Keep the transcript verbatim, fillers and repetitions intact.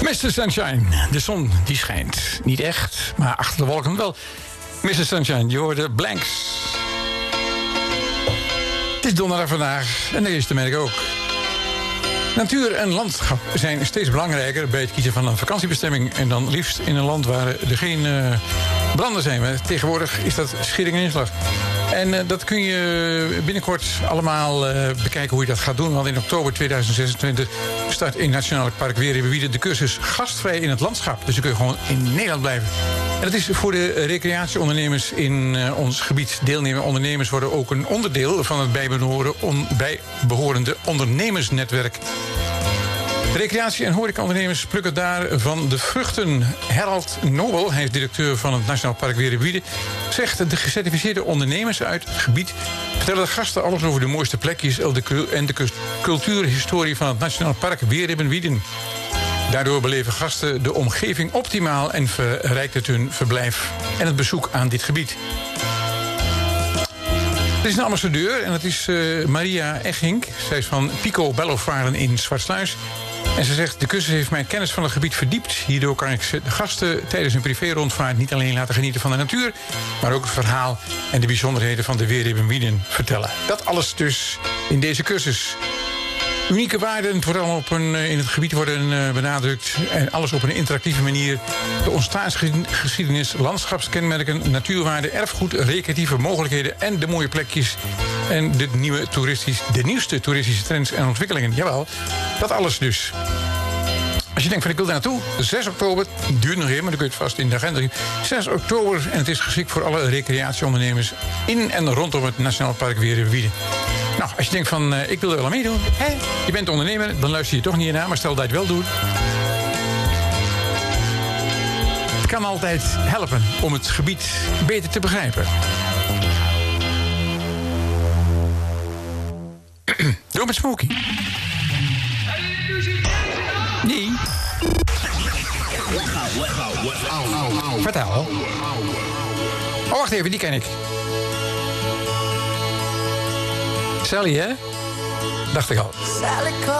mister Sunshine, de zon die schijnt. Niet echt, maar achter de wolken wel. mister Sunshine, je hoorde Blanks. Het is donderdag vandaag en de eerste merk ook. Natuur en landschap zijn steeds belangrijker bij het kiezen van een vakantiebestemming. En dan liefst in een land waar er geen uh, branden zijn. Maar tegenwoordig is dat schering en inslag. En uh, dat kun je binnenkort allemaal uh, bekijken hoe je dat gaat doen. Want in oktober tweeduizend zesentwintig start in Nationaal Park Weerwiede de cursus Gastvrij in het Landschap. Dus dan kun je gewoon in Nederland blijven. En dat is voor de recreatieondernemers in uh, ons gebied. Deelnemende ondernemers worden ook een onderdeel van het bijbehoren, on, bijbehorende ondernemersnetwerk. Recreatie- en horecaondernemers plukken daarvan de vruchten. Herald Nobel, hij is directeur van het Nationaal Park Weerwiede, zegt de gecertificeerde ondernemers uit het gebied vertellen de gasten alles over de mooiste plekjes en de cultuurhistorie van het Nationaal Park Weerwiede. Daardoor beleven gasten de omgeving optimaal en verrijkt het hun verblijf en het bezoek aan dit gebied. Er is een ambassadeur en dat is uh, Maria Echink. Zij is van Pico Bellovaren in Zwartsluis. En ze zegt, de cursus heeft mijn kennis van het gebied verdiept. Hierdoor kan ik de gasten tijdens een privé-rondvaart niet alleen laten genieten van de natuur, maar ook het verhaal en de bijzonderheden van de Weerwiede vertellen. Dat alles dus in deze cursus. Unieke waarden vooral op een, in het gebied worden benadrukt. En alles op een interactieve manier. De ontstaansgeschiedenis, landschapskenmerken, natuurwaarden, erfgoed, recreatieve mogelijkheden en de mooie plekjes. En de, nieuwe toeristisch, de nieuwste toeristische trends en ontwikkelingen. Jawel, dat alles dus. Als je denkt van ik wil daar naartoe, zes oktober, duurt nog even, maar dan kun je het vast in de agenda zien. zes oktober en het is geschikt voor alle recreatieondernemers in en rondom het Nationaal Park Weerwiede. Nou, als je denkt van uh, ik wil er wel aan meedoen, hè? Je bent ondernemer, dan luister je toch niet naar, maar stel dat je het wel doet. Het kan altijd helpen om het gebied beter te begrijpen. Door met Smokey. Nee. Vertel. Oh, wacht even, die ken ik. Sally, hè? Dacht ik al.